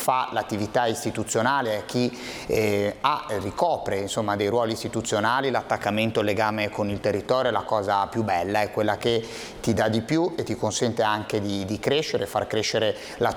fa l'attività istituzionale, a chi ricopre insomma dei ruoli istituzionali, l'attaccamento, il legame con il territorio è la cosa più bella, è quella che ti dà di più e ti consente anche di crescere, far crescere la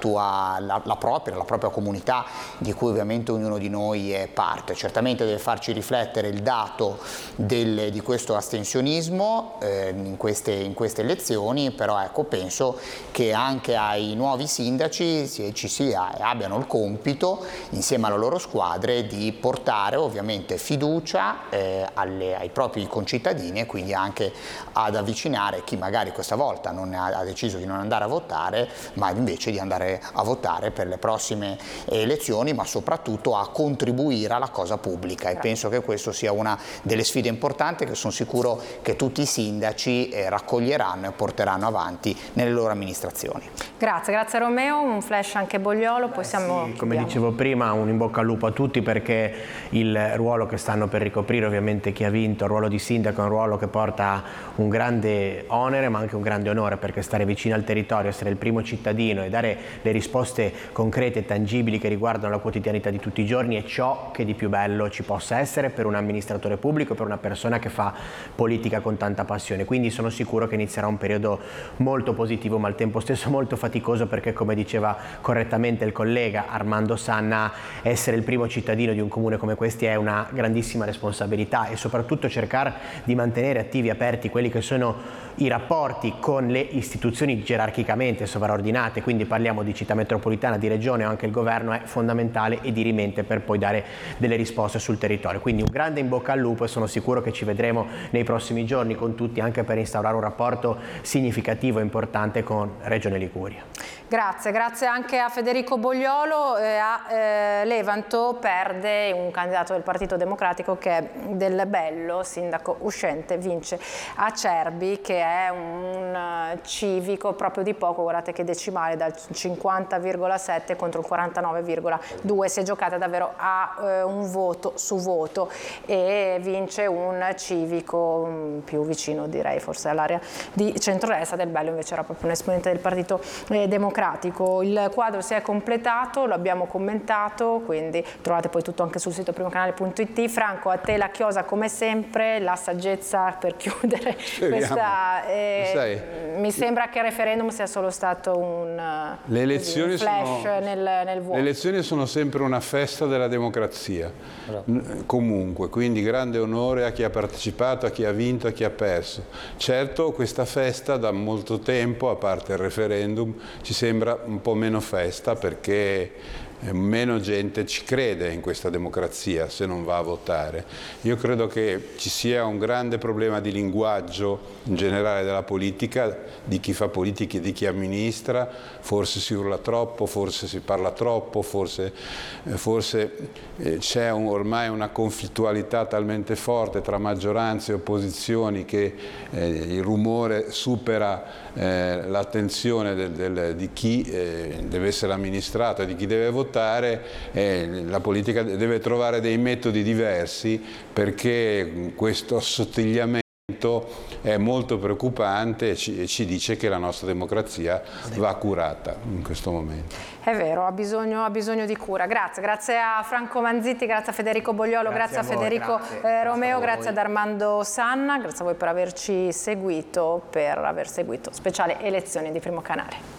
propria comunità, di cui ovviamente ognuno di noi è parte. Certamente deve farci riflettere il dato di questo astensionismo in queste elezioni, però ecco, penso che anche ai nuovi sindaci abbiano il compito, insieme alle loro squadre, di portare ovviamente fiducia ai propri concittadini e quindi anche ad avvicinare chi magari questa volta ha deciso di non andare a votare, ma invece di andare a votare per le prossime elezioni, ma soprattutto a contribuire alla cosa pubblica. E penso che questo sia una delle sfide importanti che sono sicuro che tutti i sindaci raccoglieranno e porteranno avanti nelle loro amministrazioni. Grazie Romeo, un flash anche Bogliolo, poi sì, come dicevo prima, un in bocca al lupo a tutti, perché il ruolo che stanno per ricoprire, ovviamente chi ha vinto il ruolo di sindaco, è un ruolo che porta un grande onere ma anche un grande onore, perché stare vicino al territorio, essere il primo cittadino e dare le risposte concrete e tangibili che riguardano la quotidianità di tutti i giorni è ciò che di più bello ci possa essere per un amministratore pubblico, per una persona che fa politica con tanta passione. Quindi sono sicuro che inizierà un periodo molto positivo, ma al tempo stesso molto faticoso, perché come diceva correttamente il collega Armando Sanna, essere il primo cittadino di un comune come questi è una grandissima responsabilità, e soprattutto cercare di mantenere attivi e aperti quelli che sono i rapporti con le istituzioni gerarchicamente sovraordinate, quindi parliamo di città metropolitana, di regione o anche il governo, è fondamentale e dirimente per poi dare delle risposte sul territorio. Quindi un grande in bocca al lupo, e sono sicuro che ci vedremo nei prossimi giorni con tutti, anche per instaurare un rapporto significativo e importante con Regione Liguria. Grazie anche a Federico Bogliolo. A Levanto perde un candidato del Partito Democratico, che è Del Bello, sindaco uscente, vince Acerbi, che è un civico proprio di poco, guardate che decimale, dal 50,7 contro il 49,2, si è giocata davvero a un voto su voto e vince un civico più vicino, direi forse all'area di centrodestra. Del Bello invece era proprio un esponente del Partito Democratico. Il quadro si è completato, lo abbiamo commentato, quindi trovate poi tutto anche sul sito primocanale.it. Franco, a te la chiosa come sempre, la saggezza per chiudere questa. Mi sembra che il referendum sia solo stato un flash nel vuoto. Le elezioni sono sempre una festa della democrazia, comunque, quindi grande onore a chi ha partecipato, a chi ha vinto, a chi ha perso. Certo, questa festa da molto tempo, a parte il referendum, ci sembra un po' meno festa, perché meno gente ci crede in questa democrazia se non va a votare. Io credo che ci sia un grande problema di linguaggio in generale della politica, di chi fa politica e di chi amministra. Forse si urla troppo, forse si parla troppo, forse c'è ormai una conflittualità talmente forte tra maggioranze e opposizioni che il rumore supera l'attenzione di chi deve essere amministrato e di chi deve votare. La politica deve trovare dei metodi diversi, perché questo assottigliamento è molto preoccupante e ci dice che la nostra democrazia va curata in questo momento. È vero, ha bisogno di cura. Grazie a Franco Manzitti, grazie a Federico Bogliolo, grazie a Federico Romeo, grazie ad Armando Sanna, grazie a voi per averci seguito, per aver seguito speciale elezioni di Primo Canale.